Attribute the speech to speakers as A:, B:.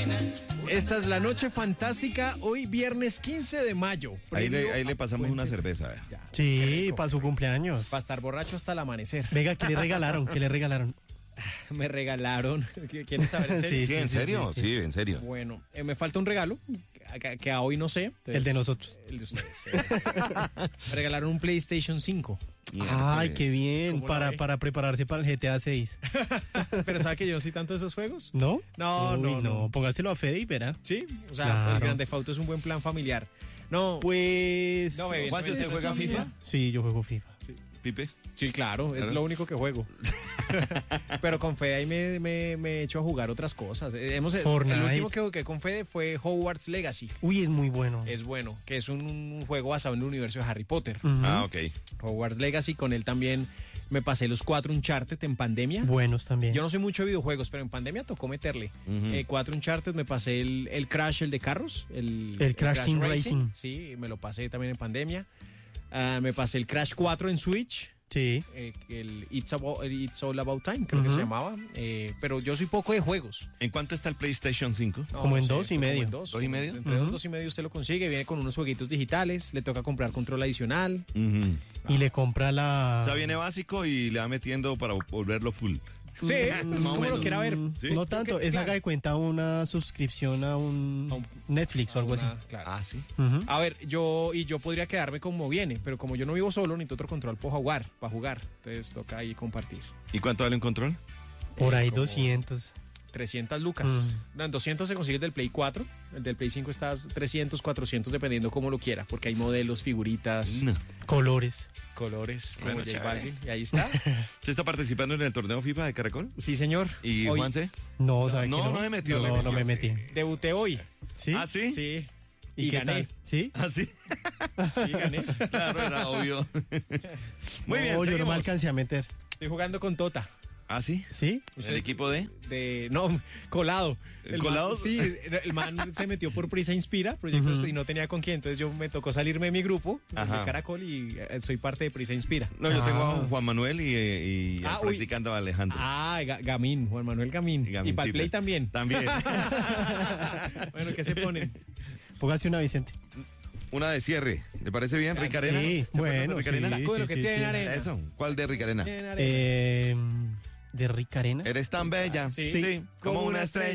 A: Esta es la noche fantástica, hoy viernes 15 de mayo.
B: Ahí le pasamos una cerveza.
C: Sí, para su cumpleaños.
A: Para estar borracho hasta el amanecer.
C: Venga, ¿qué le regalaron? ¿Qué le regalaron?
A: Me regalaron. ¿Quieres saber en serio?
B: Sí, ¿en serio? Sí, en serio.
A: Bueno, me falta un regalo que a hoy no sé. Entonces,
C: el de nosotros.
A: El de ustedes. Me regalaron un PlayStation 5.
C: Ay, qué bien, para prepararse para el GTA 6.
A: Pero ¿sabe que yo no soy tanto de esos juegos?
C: ¿No?
A: No.
C: Póngaselo a Fede y verá.
A: Sí, o sea,
C: claro.
A: el Grand Theft Auto es un buen plan familiar. No,
C: pues...
A: No, bebé,
B: ¿Juan, usted juega FIFA?
C: Sí, yo juego FIFA.
A: Sí.
B: ¿Pipe?
A: Sí, claro, es lo único que juego. Pero con Fede ahí me he hecho a jugar otras cosas.
C: Fortnite.
A: El último que jugué con Fede fue Hogwarts Legacy.
C: Uy, es muy bueno.
A: Es bueno, que es un juego basado en el universo de Harry Potter.
B: Ah, ok.
A: Hogwarts Legacy, con él también me pasé los 4 Uncharted en pandemia.
C: Buenos también.
A: Yo no soy mucho de videojuegos, pero en pandemia tocó meterle. 4 Uncharted, me pasé el Crash, el de carros. El
C: Crash Team Racing.
A: Sí, me lo pasé también en pandemia. Me pasé el Crash 4 en Switch.
C: Sí.
A: El It's All About Time, creo que se llamaba. Pero yo soy poco de juegos.
B: ¿En cuánto está el PlayStation 5?
A: No,
C: como
A: no
C: en
A: sé,
C: 2 y medio.
B: ¿2 y medio?
A: Entre 2 y medio usted lo consigue. Viene con unos jueguitos digitales. Le toca comprar control adicional.
C: Y le compra la...
B: O sea, viene básico y le va metiendo para volverlo full.
A: Sí, pues es como lo quiera ver.
B: ¿Sí?
C: No tanto, es haga de cuenta una suscripción a un Netflix o algo así.
A: Claro.
B: Ah, sí.
A: A ver, yo podría quedarme como viene, pero como yo no vivo solo, necesito otro control para jugar. Entonces toca ahí compartir.
B: ¿Y cuánto vale un control?
C: Por ahí
A: como
C: 200.
A: 300 lucas. No, en 200 se consigue el del Play 4. El del Play 5 está 300, 400, dependiendo cómo lo quiera, porque hay modelos, figuritas,
B: No.
C: Colores.
A: colores, como
B: Bueno,
A: J
B: chévere.
A: Balvin. Y ahí está.
B: ¿Usted está participando en el torneo FIFA de Caracol?
A: Sí, señor.
B: ¿Y
A: Hoy
B: Juanse?
C: No, ¿sabe
B: No,
C: que
B: no me metió.
C: No me metí.
A: Debuté hoy.
C: ¿Sí?
B: ¿Ah, sí?
A: Sí.
C: ¿Y qué
A: gané.
C: tal? ¿Sí?
B: ¿Ah, sí?
A: Sí, gané.
B: Claro, era obvio. Muy bien,
C: No, yo no
B: seguimos.
C: me alcancé a meter.
A: Estoy jugando con Tota.
B: ¿Ah, sí?
C: ¿Sí?
B: ¿El equipo de?
A: No, colado.
B: ¿El colado?
A: Man, sí, el man se metió por Prisa Inspira, proyectos, y no tenía con quién, entonces yo me tocó salirme de mi grupo, de
B: Ajá.
A: Caracol, y soy parte de Prisa Inspira.
B: No, yo tengo a Juan Manuel y al
A: uy.
B: practicante a Alejandro.
A: Gamín, Juan Manuel Gamín. Y
B: Gamincita.
A: para el Play también.
B: También.
A: Bueno, ¿qué se ponen?
C: Póngase una, Vicente.
B: Una de cierre. ¿Le parece bien, Ricarena?
C: Sí,
B: ¿Se acuerdan
C: bueno,
B: de Ricarena?
C: sí.
A: Saco de lo que tiene arena.
B: Eso. ¿Cuál de Ricarena?
A: Tiene arena.
C: De Rick Arena.
B: Eres tan bella.
A: Sí.
B: Como una estrella.